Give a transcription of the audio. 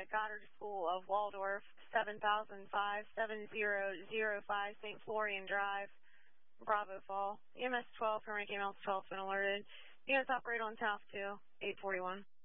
Goddard School of Waldorf, 7005, 7005 St. Florian Drive, Bravo Fall. EMS 12, Paramedic EMS 12 has been alerted. Units operate on Task 2, 841.